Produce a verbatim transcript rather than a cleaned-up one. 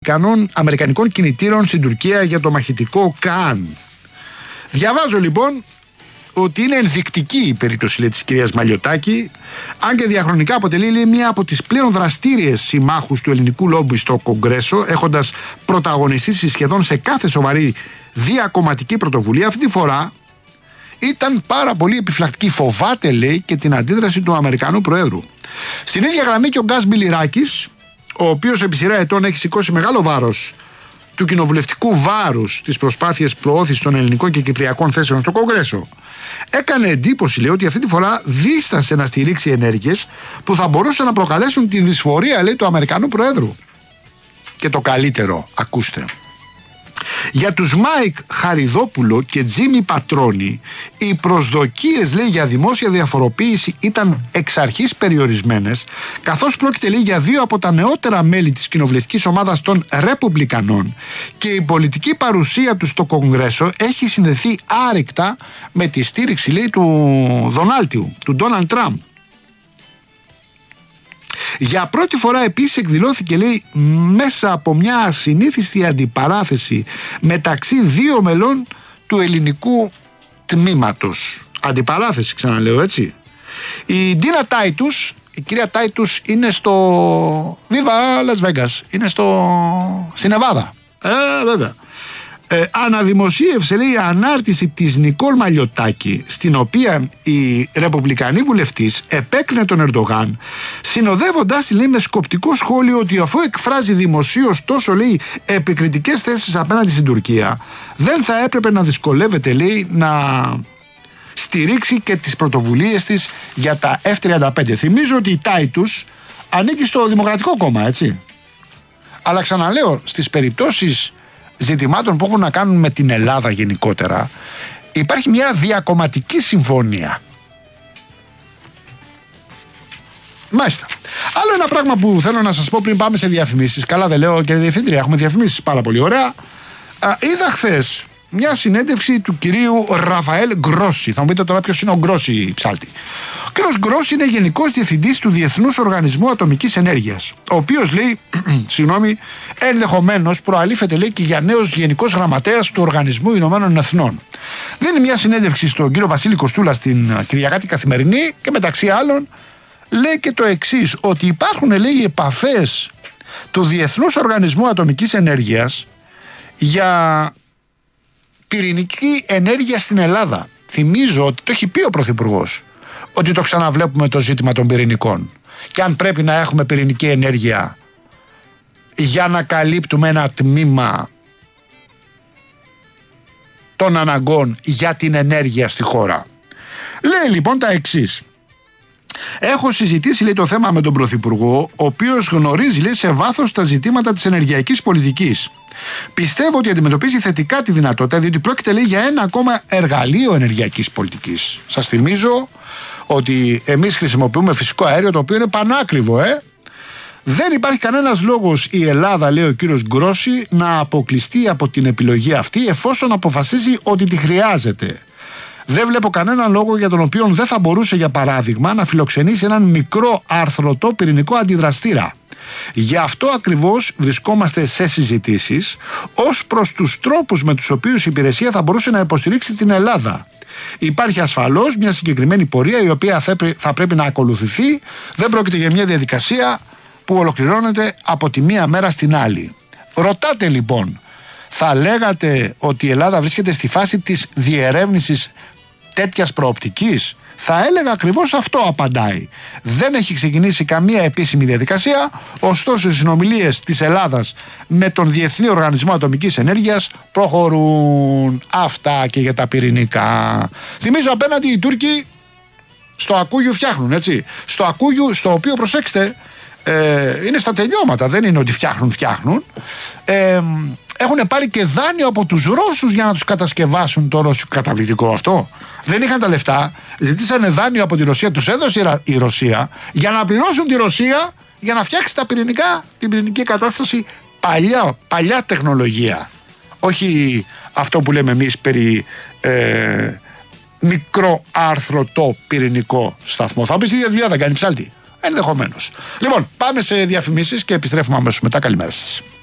Αμερικανών, αμερικανικών κινητήρων στην Τουρκία για το μαχητικό Καν. Διαβάζω λοιπόν ότι είναι ενδεικτική η περίπτωση, λέει, της κυρίας Μαλιωτάκη, αν και διαχρονικά αποτελεί, λέει, μία από τις πλέον δραστήριες συμμάχους του ελληνικού λόμπι στο Κογκρέσο, έχοντας πρωταγωνιστήσει σχεδόν σε κάθε σοβαρή διακομματική πρωτοβουλία. Αυτή τη φορά ήταν πάρα πολύ επιφυλακτική. Φοβάται, λέει, και την αντίδραση του Αμερικανού Προέδρου. Στην ίδια γραμμή και ο Γκάς Μπιλιράκης, ο οποίος επί σειρά ετών έχει σηκώσει μεγάλο βάρος του κοινοβουλευτικού βάρους της προσπάθειας προώθησης των ελληνικών και κυπριακών θέσεων στο Κογκρέσο, έκανε εντύπωση, λέει, ότι αυτή τη φορά δίστασε να στηρίξει ενέργειες που θα μπορούσαν να προκαλέσουν τη δυσφορία, λέει, του Αμερικανού Προέδρου. Και το καλύτερο, ακούστε. Για τους Μάικ Χαριδόπουλο και Τζίμι Πατρόνι, οι προσδοκίες, λέει, για δημόσια διαφοροποίηση ήταν εξ αρχής περιορισμένες, καθώς πρόκειται, λέει, για δύο από τα νεότερα μέλη της κοινοβουλευτικής ομάδας των Ρεπουμπλικανών και η πολιτική παρουσία τους στο Κογκρέσο έχει συνδεθεί άρρηκτα με τη στήριξη, λέει, του Δονάλτιου, του Ντόναλντ Τραμπ. Για πρώτη φορά επίσης εκδηλώθηκε, λέει, μέσα από μια ασυνήθιστη αντιπαράθεση μεταξύ δύο μελών του ελληνικού τμήματος. Αντιπαράθεση, ξαναλέω, έτσι. Η Ντίνα Τάιτους, η κυρία Τάιτους, είναι στο Viva Las Vegas, είναι στο... στη Νεβάδα. Ε, βέβαια. Ε, αναδημοσίευσε, λέει, ανάρτηση της Νικόλ Μαλιωτάκη, στην οποία η ρεπουμπλικανή βουλευτής επέκρινε τον Ερντογάν, συνοδεύοντας τη, λέει, με σκοπτικό σχόλιο ότι αφού εκφράζει δημοσίως τόσο, λέει, επικριτικές θέσεις απέναντι στην Τουρκία, δεν θα έπρεπε να δυσκολεύεται, λέει, να στηρίξει και τις πρωτοβουλίες της για τα εφ τριάντα πέντε. Θυμίζω ότι η Τάιτους ανήκει στο Δημοκρατικό Κόμμα, έτσι. Αλλά ξαναλέω, στις περιπτώσεις ζητημάτων που έχουν να κάνουν με την Ελλάδα γενικότερα, υπάρχει μια διακομματική συμφωνία. Μάλιστα. Άλλο ένα πράγμα που θέλω να σας πω πριν πάμε σε διαφημίσεις. Καλά, δεν λέω, και διευθύντρια, έχουμε διαφημίσεις πάρα πολύ ωραία. Α, είδα χθες μια συνέντευξη του κυρίου Ραφαέλ Γκρόσι. Θα μου πείτε τώρα ποιος είναι ο Γκρόσι, ψάλτη. Ο κύριος Γκρόσι είναι γενικός διευθυντής του Διεθνούς Οργανισμού Ατομικής Ενέργειας, ο οποίος, λέει, συγγνώμη, ενδεχομένως προαλήφεται, λέει, και για νέος γενικός γραμματέας του Οργανισμού Ηνωμένων Εθνών. Δίνει μια συνέντευξη στον κύριο Βασίλη Κοστούλα στην Κυριακάτη Καθημερινή και μεταξύ άλλων λέει και το εξής, ότι υπάρχουν, λέει, επαφές του Διεθνούς Οργανισμού Ατομικής Ενέργειας για πυρηνική ενέργεια στην Ελλάδα. Θυμίζω ότι το έχει πει ο Πρωθυπουργός, ότι το ξαναβλέπουμε το ζήτημα των πυρηνικών και αν πρέπει να έχουμε πυρηνική ενέργεια για να καλύπτουμε ένα τμήμα των αναγκών για την ενέργεια στη χώρα. Λέει λοιπόν τα εξής. Έχω συζητήσει, λέει, το θέμα με τον Πρωθυπουργό, ο οποίος γνωρίζει, λέει, σε βάθος τα ζητήματα της ενεργειακής πολιτικής. Πιστεύω ότι αντιμετωπίζει θετικά τη δυνατότητα, διότι πρόκειται, λέει, για ένα ακόμα εργαλείο ενεργειακής πολιτικής. Σας θυμίζω ότι εμείς χρησιμοποιούμε φυσικό αέριο, το οποίο είναι πανάκριβο, ε. Δεν υπάρχει κανένας λόγος η Ελλάδα, λέει ο κύριος Γκρόσι, να αποκλειστεί από την επιλογή αυτή εφόσον αποφασίζει ότι τη χρειάζεται. Δεν βλέπω κανέναν λόγο για τον οποίο δεν θα μπορούσε, για παράδειγμα, να φιλοξενήσει έναν μικρό αρθρωτό πυρηνικό αντιδραστήρα. Γι' αυτό ακριβώς βρισκόμαστε σε συζητήσεις ως προς τους τρόπους με τους οποίους η υπηρεσία θα μπορούσε να υποστηρίξει την Ελλάδα. Υπάρχει ασφαλώς μια συγκεκριμένη πορεία η οποία θα πρέπει να ακολουθηθεί. Δεν πρόκειται για μια διαδικασία που ολοκληρώνεται από τη μία μέρα στην άλλη. Ρωτάτε λοιπόν, θα λέγατε ότι η Ελλάδα βρίσκεται στη φάση της διερεύνησης τέτοιας προοπτικής? Θα έλεγα ακριβώς αυτό, απαντάει. Δεν έχει ξεκινήσει καμία επίσημη διαδικασία, ωστόσο οι συνομιλίες της Ελλάδας με τον Διεθνή Οργανισμό Ατομικής Ενέργειας προχωρούν. Αυτά και για τα πυρηνικά. Θυμίζω απέναντι οι Τούρκοι στο Ακούγιου φτιάχνουν, έτσι. Στο Ακούγιου, στο οποίο, προσέξτε, ε, είναι στα τελειώματα, δεν είναι ότι φτιάχνουν, φτιάχνουν. Ε, έχουν πάρει και δάνειο από τους Ρώσους για να τους κατασκευάσουν το ρώσικο καταπληκτικό αυτό. Δεν είχαν τα λεφτά, ζητήσανε δάνειο από τη Ρωσία, τους έδωσε η Ρωσία για να πληρώσουν τη Ρωσία για να φτιάξει τα πυρηνικά, την πυρηνική κατάσταση, παλιά, παλιά τεχνολογία. Όχι αυτό που λέμε εμείς περί ε, μικρό άρθρωτο πυρηνικό σταθμό. Θα πεις η ίδια δουλειά δεν κάνει, ψάλτη. Ενδεχομένως. Λοιπόν, πάμε σε διαφημίσεις και επιστρέφουμε αμέσως μετά. Καλημέρα σας.